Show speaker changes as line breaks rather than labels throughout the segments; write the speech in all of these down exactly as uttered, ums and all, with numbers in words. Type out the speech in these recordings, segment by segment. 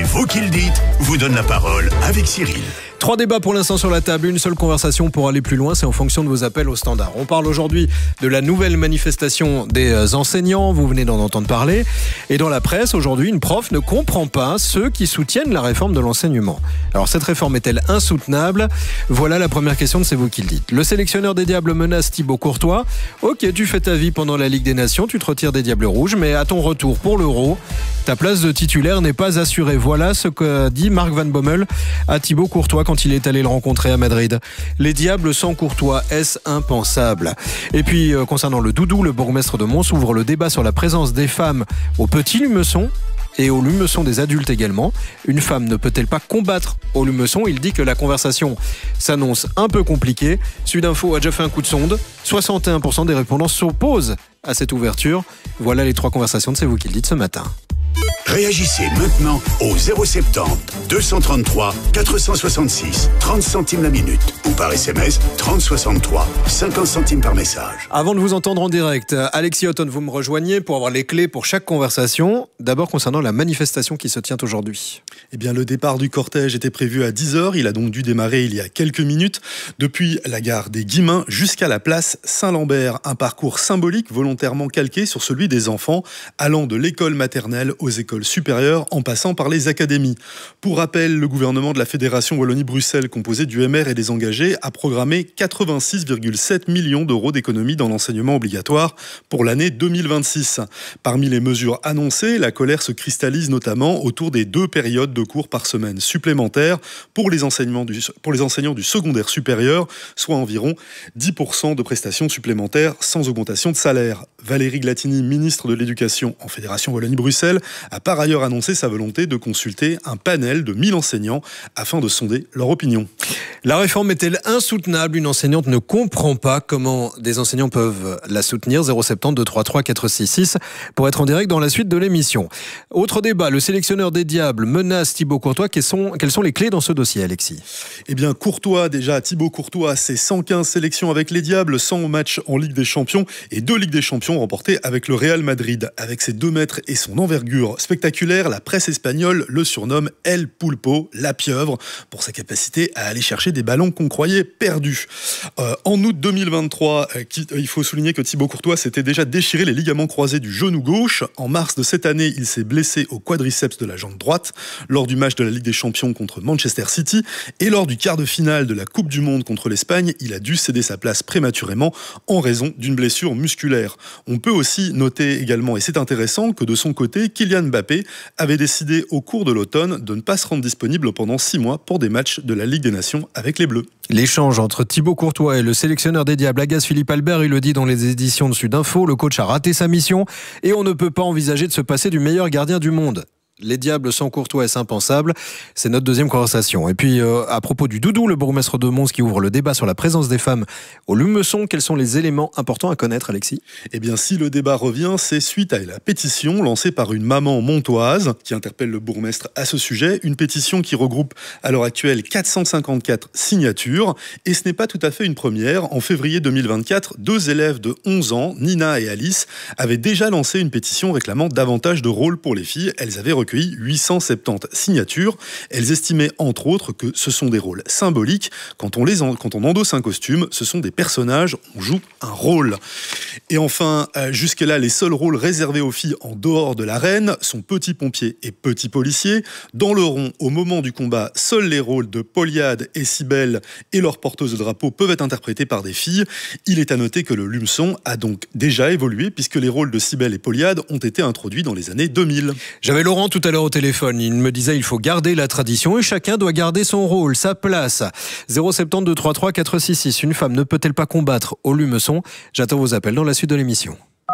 vous qui le dites vous donne la parole avec Cyril.
Trois débats pour l'instant sur la table, une seule conversation pour aller plus loin, c'est en fonction de vos appels au standard. On parle aujourd'hui de la nouvelle manifestation des enseignants, vous venez d'en entendre parler. Et dans la presse, aujourd'hui, une prof ne comprend pas ceux qui soutiennent la réforme de l'enseignement. Alors cette réforme est-elle insoutenable ? Voilà la première question de C'est vous qui le dites. Le sélectionneur des Diables menace Thibaut Courtois. Ok, tu fais ta vie pendant la Ligue des Nations, tu te retires des Diables Rouges, mais à ton retour pour l'Euro, ta place de titulaire n'est pas assurée. Voilà ce que dit Marc Van Bommel à Thibaut Courtois quand il est allé le rencontrer à Madrid. Les Diables sans Courtois, est-ce impensable ? Et puis, euh, concernant le Doudou, le bourgmestre de Mons ouvre le débat sur la présence des femmes au petit Lumeçon et au Lumeçon des adultes également. Une femme ne peut-elle pas combattre au Lumeçon ? Il dit que la conversation s'annonce un peu compliquée. Sud Info a déjà fait un coup de sonde. soixante et un pour cent des répondants s'opposent à cette ouverture. Voilà les trois conversations de C'est vous qui le dites ce matin.
Réagissez maintenant au zéro soixante-dix deux cent trente-trois quatre cent soixante-six, trente centimes la minute ou par S M S trente soixante-trois, cinquante centimes par message.
Avant de vous entendre en direct, Alexis Houghton, vous me rejoignez pour avoir les clés pour chaque conversation. D'abord concernant la manifestation qui se tient aujourd'hui.
Eh bien, le départ du cortège était prévu à dix heures. Il a donc dû démarrer il y a quelques minutes depuis la gare des Guillemins jusqu'à la place Saint-Lambert. Un parcours symbolique volontairement calqué sur celui des enfants allant de l'école maternelle aux écoles supérieures en passant par les académies. Pour rappel, le gouvernement de la Fédération Wallonie-Bruxelles, composé du M R et des engagés, a programmé quatre-vingt-six virgule sept millions d'euros d'économies dans l'enseignement obligatoire pour l'année deux mille vingt-six. Parmi les mesures annoncées, la colère se cristallise notamment autour des deux périodes de cours par semaine supplémentaires pour les enseignants du, pour les enseignants du secondaire supérieur, soit environ dix pour cent de prestations supplémentaires sans augmentation de salaire. Valérie Glatini, ministre de l'Éducation en Fédération Wallonie-Bruxelles, a par ailleurs annoncé sa volonté de consulter un panel de mille enseignants afin de sonder leur opinion.
La réforme est-elle insoutenable ? Une enseignante ne comprend pas comment des enseignants peuvent la soutenir. zéro soixante-dix deux cent trente-trois quatre cent soixante-six pour être en direct dans la suite de l'émission. Autre débat, le sélectionneur des Diables menace Thibaut Courtois. Quelles sont, quelles sont les clés dans ce dossier, Alexis ?
Eh bien, Courtois, déjà, Thibaut Courtois, c'est cent quinze sélections avec les Diables, cent matchs en Ligue des Champions et deux Ligues des Champions remportées avec le Real Madrid. Avec ses deux mètres et son envergure spectaculaire, la presse espagnole le surnomme El Pulpo, la pieuvre, pour sa capacité à aller chercher des ballons qu'on croyait perdus. Euh, en août deux mille vingt-trois, euh, qui, euh, il faut souligner que Thibaut Courtois s'était déjà déchiré les ligaments croisés du genou gauche. En mars de cette année, il s'est blessé au quadriceps de la jambe droite lors du match de la Ligue des Champions contre Manchester City et lors du quart de finale de la Coupe du Monde contre l'Espagne, il a dû céder sa place prématurément en raison d'une blessure musculaire. On peut aussi noter également, et c'est intéressant, que de son côté, Kylian Mbappé avait décidé au cours de l'automne de ne pas se rendre disponible pendant six mois pour des matchs de la Ligue des Nations avec les Bleus.
L'échange entre Thibaut Courtois et le sélectionneur des Diables agace Philippe Albert. Il le dit dans les éditions de Sud Info. Le coach a raté sa mission et on ne peut pas envisager de se passer du meilleur gardien du monde. Les Diables sans Courtois, est-ce impensable ? C'est notre deuxième conversation. Et puis, euh, à propos du Doudou, le bourgmestre de Mons qui ouvre le débat sur la présence des femmes au Lumeçon, quels sont les éléments importants à connaître, Alexis ?
Eh bien, si le débat revient, c'est suite à la pétition lancée par une maman montoise qui interpelle le bourgmestre à ce sujet. Une pétition qui regroupe à l'heure actuelle quatre cent cinquante-quatre signatures. Et ce n'est pas tout à fait une première. En février deux mille vingt-quatre, deux élèves de onze ans, Nina et Alice, avaient déjà lancé une pétition réclamant davantage de rôles pour les filles. Elles avaient recueilli huit cent soixante-dix signatures. Elles estimaient entre autres que ce sont des rôles symboliques. Quand on, les en, quand on endosse un costume, ce sont des personnages, on joue un rôle. Et enfin, euh, jusque-là, les seuls rôles réservés aux filles en dehors de l'arène sont petit pompier et petit policier. Dans le rond, au moment du combat, seuls les rôles de Poliade et Cybèle et leurs porteuses de drapeau peuvent être interprétés par des filles. Il est à noter que le Lumeçon a donc déjà évolué puisque les rôles de Cybèle et Poliade ont été introduits dans les années deux mille.
J'avais Laurent tout à l'heure au téléphone, il me disait il faut garder la tradition et chacun doit garder son rôle, sa place. zéro soixante-dix deux cent trente-trois quatre cent soixante-six, une femme ne peut-elle pas combattre au Lumeçon ? J'attends vos appels dans la suite de l'émission.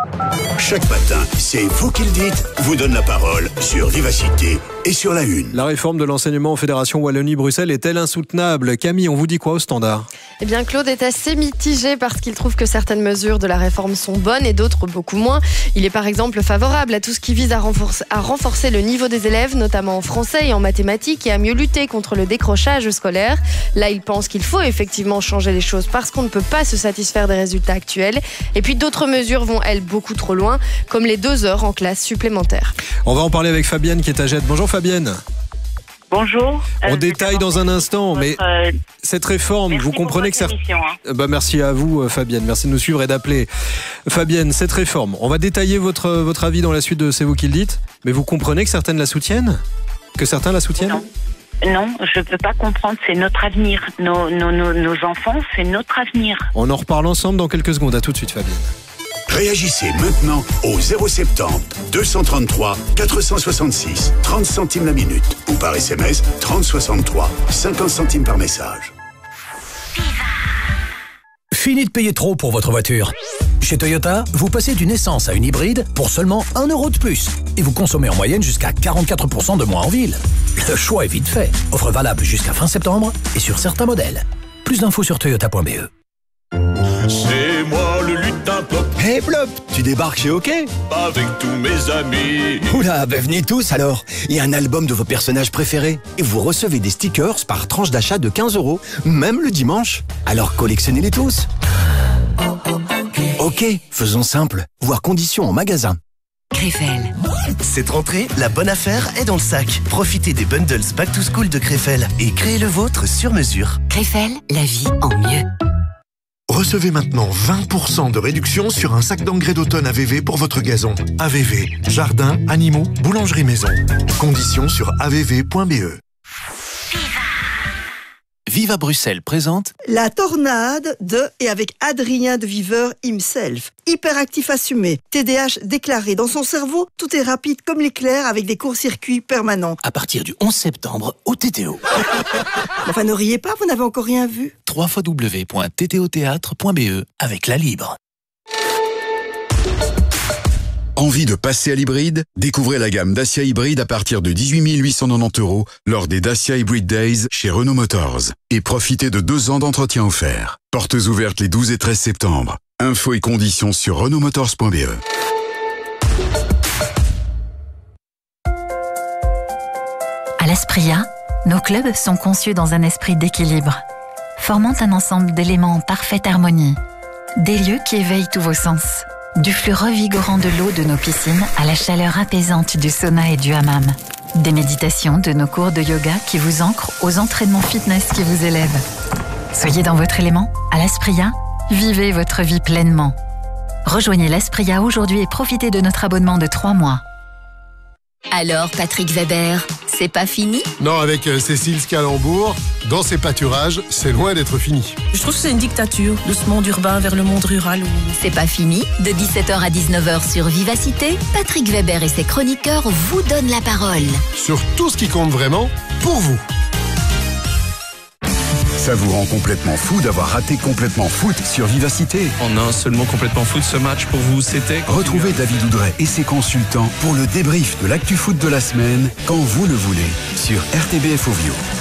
Chaque matin, c'est vous qui le dites vous donne la parole sur Vivacité et sur la Une.
La réforme de l'enseignement en Fédération Wallonie-Bruxelles est-elle insoutenable ? Camille, on vous dit quoi au standard ?
Eh bien, Claude est assez mitigé parce qu'il trouve que certaines mesures de la réforme sont bonnes et d'autres beaucoup moins. Il est par exemple favorable à tout ce qui vise à renforcer, à renforcer le niveau des élèves, notamment en français et en mathématiques, et à mieux lutter contre le décrochage scolaire. Là, il pense qu'il faut effectivement changer les choses parce qu'on ne peut pas se satisfaire des résultats actuels. Et puis d'autres mesures vont, elles, beaucoup trop loin, comme les deux heures en classe supplémentaire.
On va en parler avec Fabienne qui est à Jette. Bonjour Fabienne.
Bonjour.
On
Euh,
détaille dans un instant,
votre,
mais
euh,
cette réforme,
merci
vous
pour
comprenez
votre
que ça...
émission, hein.
Bah, merci à vous, euh, Fabienne. Merci de nous suivre et d'appeler. Fabienne, cette réforme, on va détailler votre, votre avis dans la suite de C'est vous qui le dites, mais vous comprenez que certaines la soutiennent ? Que certains la soutiennent ?
Non. Non, je ne peux pas comprendre. C'est notre avenir. Nos, nos, nos, nos enfants, c'est notre avenir.
On en reparle ensemble dans quelques secondes. À tout de suite, Fabienne.
Réagissez maintenant au zéro septante deux cent trente-trois quatre cent soixante-six trente centimes la minute ou par S M S trente soixante-trois cinquante centimes par message.
Fini de payer trop pour votre voiture. Chez Toyota, vous passez d'une essence à une hybride pour seulement un euro de plus. Et vous consommez en moyenne jusqu'à quarante-quatre pour cent de moins en ville. Le choix est vite fait. Offre valable jusqu'à fin septembre et sur certains modèles. Plus d'infos sur toyota point b e.
C'est moi le lutin Plop,
Hey Plop, tu débarques chez OK?
avec tous mes amis.
Oula, ben venez tous alors. Il y a un album de vos personnages préférés. Et vous recevez des stickers par tranche d'achat de quinze euros, même le dimanche. Alors collectionnez-les tous. OK, faisons simple. Voir conditions en magasin.
Krefel.
Cette rentrée, la bonne affaire est dans le sac. Profitez des bundles Back to School de Krefel et créez le vôtre sur mesure.
Krefel, la vie en mieux.
Recevez maintenant vingt pour cent de réduction sur un sac d'engrais d'automne A V V pour votre gazon. A V V, jardin, animaux, boulangerie maison. Conditions sur a v v point b e.
Viva Bruxelles présente
La tornade de et avec Adrien de Viveur himself. Hyperactif assumé, T D A H déclaré. Dans son cerveau, tout est rapide comme l'éclair avec des courts-circuits permanents.
à partir du onze septembre au T T O.
Enfin, ne riez pas, vous n'avez encore rien vu.
w w w point t t o théâtre point b e avec la Libre.
Envie de passer à l'hybride? Découvrez la gamme Dacia Hybride à partir de dix-huit mille huit cent quatre-vingt-dix euros lors des Dacia Hybrid Days chez Renault Motors. Et profitez de deux ans d'entretien offert. Portes ouvertes les douze et treize septembre. Infos et conditions sur renault motors point b e.
À l'Espria, nos clubs sont conçus dans un esprit d'équilibre, formant un ensemble d'éléments en parfaite harmonie. Des lieux qui éveillent tous vos sens. Du flux revigorant de l'eau de nos piscines à la chaleur apaisante du sauna et du hammam. Des méditations de nos cours de yoga qui vous ancrent aux entraînements fitness qui vous élèvent. Soyez dans votre élément, à l'Espria, vivez votre vie pleinement. Rejoignez l'Espria aujourd'hui et profitez de notre abonnement de trois mois.
Alors, Patrick Weber, c'est pas fini?
Non, avec euh, Cécile Scalambourg, dans ses pâturages, c'est loin d'être fini.
Je trouve que c'est une dictature, de ce monde urbain vers le monde rural. Où...
C'est pas fini. De dix-sept heures à dix-neuf heures sur Vivacité, Patrick Weber et ses chroniqueurs vous donnent la parole.
Sur tout ce qui compte vraiment, pour vous.
Ça vous rend complètement fou d'avoir raté Complètement Foot sur Vivacité.
En un seul mot, Complètement Foot, ce match pour vous, c'était...
Retrouvez David Oudret et ses consultants pour le débrief de l'actu foot de la semaine, quand vous le voulez, sur R T B F Ovio.